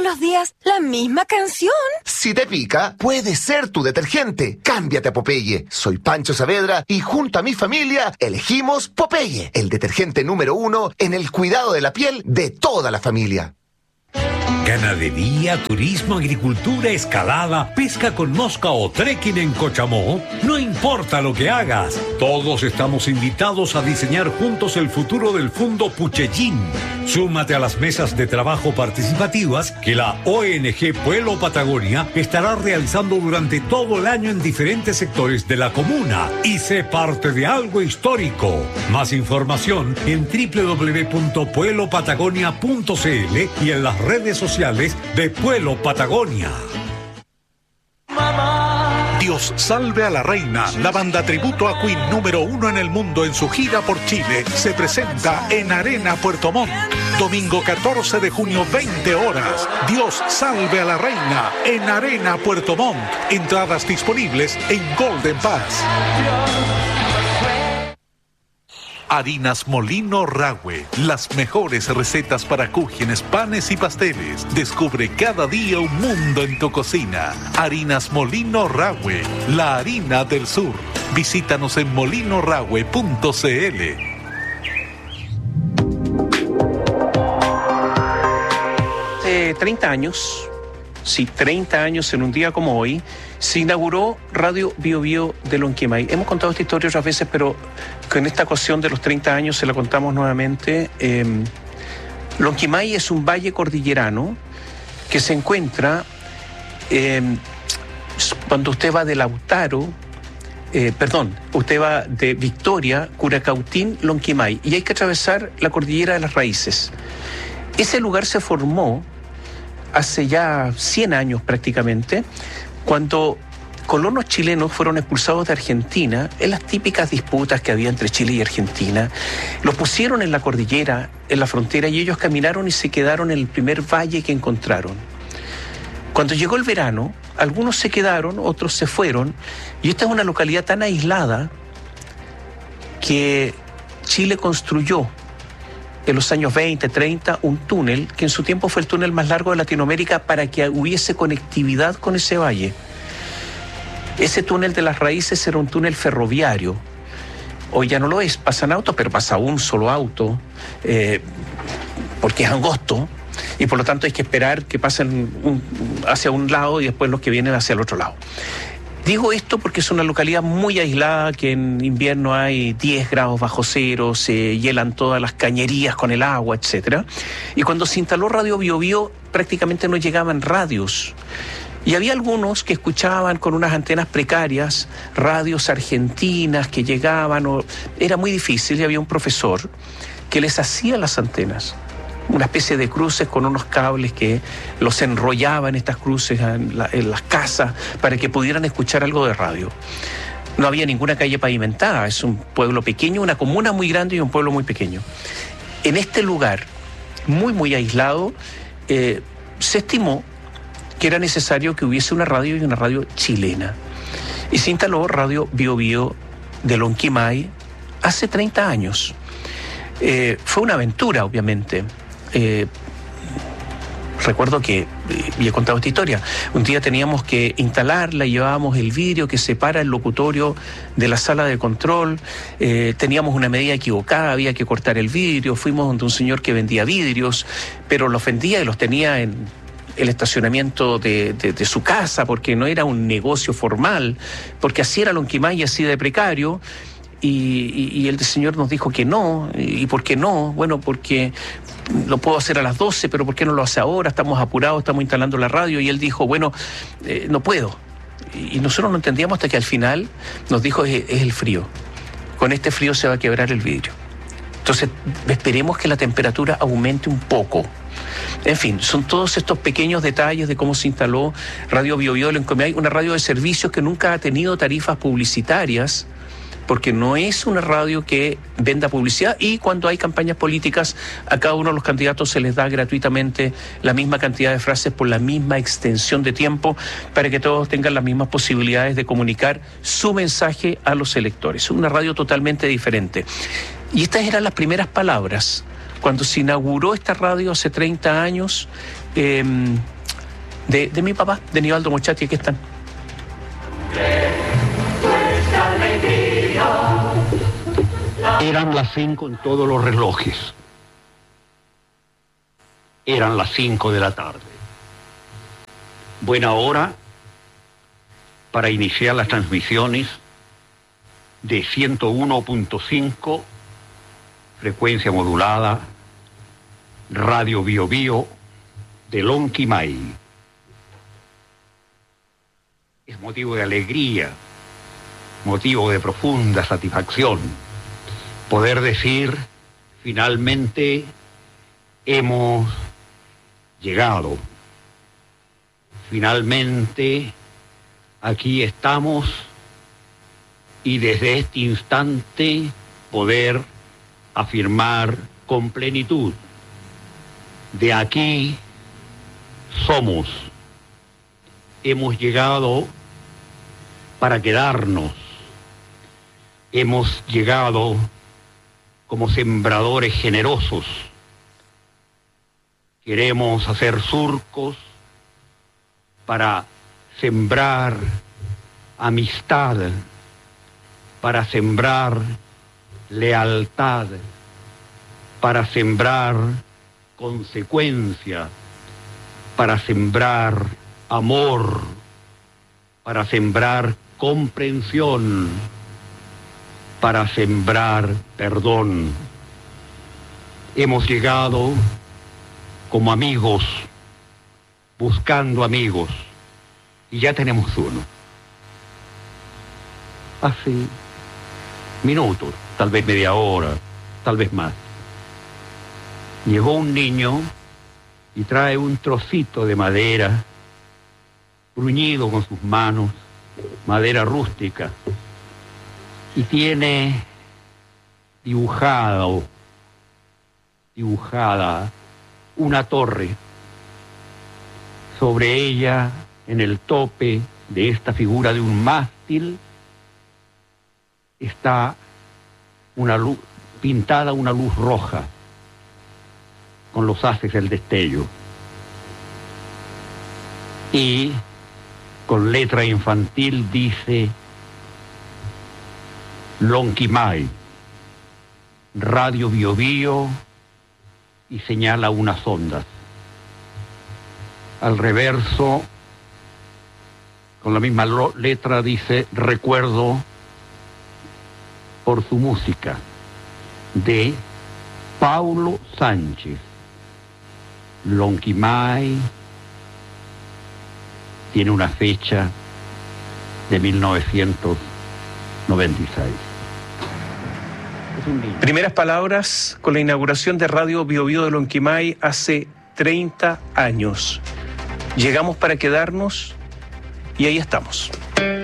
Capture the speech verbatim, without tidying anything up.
los días la misma canción. Si te pica, puede ser tu detergente. Cámbiate a Popeye. Soy Pancho Saavedra y junto a mi familia elegimos Popeye, el detergente número uno en el cuidado de la piel de toda la familia. Ganadería, turismo, agricultura, escalada, pesca con mosca o trekking en Cochamó. No importa lo que hagas, todos estamos invitados a diseñar juntos el futuro del Fundo Puchellín. Súmate a las mesas de trabajo participativas que la O N G Puelo Patagonia estará realizando durante todo el año en diferentes sectores de la comuna y sé parte de algo histórico. Más información en doble u doble u doble u punto puelo patagonia punto c l y en las redes sociales de Puelo Patagonia. Dios salve a la reina, la banda tributo a Queen número uno en el mundo en su gira por Chile, se presenta en Arena Puerto Montt. Domingo catorce de junio, veinte horas. Dios salve a la reina en Arena Puerto Montt. Entradas disponibles en Golden Pass. Harinas Molino Rahue, las mejores recetas para cúgenes, panes y pasteles. Descubre cada día un mundo en tu cocina. Harinas Molino Rahue, la harina del sur. Visítanos en molino rahue punto c l. Hace treinta años, sí, treinta años en un día como hoy, se inauguró Radio Bio Bio de Lonquimay. Hemos contado esta historia otras veces, pero con esta ocasión de los treinta años se la contamos nuevamente. Eh, Lonquimay es un valle cordillerano que se encuentra eh, cuando usted va de Lautaro, eh, perdón, usted va de Victoria, Curacautín, Lonquimay, y hay que atravesar la cordillera de las Raíces. Ese lugar se formó hace ya cien años prácticamente, cuando colonos chilenos fueron expulsados de Argentina en las típicas disputas que había entre Chile y Argentina. Los pusieron en la cordillera, en la frontera, y ellos caminaron y se quedaron en el primer valle que encontraron. Cuando llegó el verano, algunos se quedaron, otros se fueron, y esta es una localidad tan aislada que Chile construyó en los años veinte, treinta, un túnel que en su tiempo fue el túnel más largo de Latinoamérica para que hubiese conectividad con ese valle. Ese túnel de las Raíces era un túnel ferroviario. Hoy ya no lo es, pasan autos, pero pasa un solo auto, eh, porque es angosto, y por lo tanto hay que esperar que pasen un, hacia un lado y después los que vienen hacia el otro lado. Digo esto porque es una localidad muy aislada, que en invierno hay diez grados bajo cero, se hielan todas las cañerías con el agua, etcétera. Y cuando se instaló Radio Bio Bio, prácticamente no llegaban radios. Y había algunos que escuchaban con unas antenas precarias, radios argentinas que llegaban, o... era muy difícil, y había un profesor que les hacía las antenas. Una especie de cruces con unos cables que los enrollaban estas cruces en, la, en las casas para que pudieran escuchar algo de radio. No había ninguna calle pavimentada, es un pueblo pequeño, una comuna muy grande y un pueblo muy pequeño. En este lugar, muy muy aislado, eh, se estimó que era necesario que hubiese una radio y una radio chilena. Y se instaló Radio Bio Bio de Lonquimay hace treinta años. Eh, fue una aventura, obviamente. Eh, recuerdo que, y he contado esta historia, un día teníamos que instalarla, llevábamos el vidrio que separa el locutorio de la sala de control, eh, teníamos una medida equivocada, había que cortar el vidrio, fuimos donde un señor que vendía vidrios, pero los vendía y los tenía en el estacionamiento de, de, de su casa, porque no era un negocio formal, porque así era Lonquimay y así de precario. Y, y, y el señor nos dijo que no. ¿Y por qué no? Bueno, porque lo puedo hacer a las doce, pero ¿por qué no lo hace ahora? Estamos apurados, estamos instalando la radio. Y él dijo, bueno, eh, no puedo. Y nosotros no entendíamos hasta que al final nos dijo, es, es el frío. Con este frío se va a quebrar el vidrio. Entonces, esperemos que la temperatura aumente un poco. En fin, son todos estos pequeños detalles de cómo se instaló Radio Bio Bio de Lonquimay, una radio de servicios que nunca ha tenido tarifas publicitarias, porque no es una radio que venda publicidad, y cuando hay campañas políticas a cada uno de los candidatos se les da gratuitamente la misma cantidad de frases por la misma extensión de tiempo para que todos tengan las mismas posibilidades de comunicar su mensaje a los electores. Una radio totalmente diferente. Y estas eran las primeras palabras. Cuando se inauguró esta radio hace treinta años, eh, de, de mi papá, de Nivaldo Mochati, aquí están. Eran las cinco en todos los relojes. Eran las cinco de la tarde. Buena hora para iniciar las transmisiones de ciento uno punto cinco, frecuencia modulada, Radio Bio Bio de Lonquimay. Es motivo de alegría, motivo de profunda satisfacción poder decir, finalmente hemos llegado. Finalmente aquí estamos y desde este instante poder afirmar con plenitud: de aquí somos. Hemos llegado para quedarnos. Hemos llegado como sembradores generosos. Queremos hacer surcos para sembrar amistad, para sembrar lealtad, para sembrar consecuencia, para sembrar amor, para sembrar comprensión, para sembrar perdón. Hemos llegado como amigos, buscando amigos, y ya tenemos uno. Hace minutos, tal vez media hora, tal vez más, llegó un niño y trae un trocito de madera, bruñido con sus manos, madera rústica, y tiene dibujado, dibujada una torre. Sobre ella, en el tope de esta figura de un mástil, está una luz, pintada una luz roja, con los haces del destello. Y con letra infantil dice: Lonquimay, Radio Bio Bio, y señala unas ondas. Al reverso, con la misma letra, dice: recuerdo por su música, de Paulo Sánchez. Lonquimay tiene una fecha de mil novecientos noventa y seis. Primeras palabras con la inauguración de Radio Bio Bio de Lonquimay hace treinta años. Llegamos para quedarnos y ahí estamos.